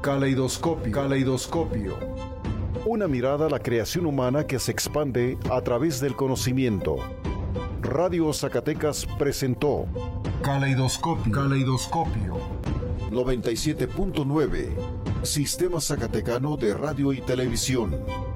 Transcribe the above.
Caleidoscopio. Caleidoscopio. Una mirada a la creación humana que se expande a través del conocimiento. Radio Zacatecas presentó Caleidoscopio. Caleidoscopio. 97.9. Sistema Zacatecano de Radio y Televisión.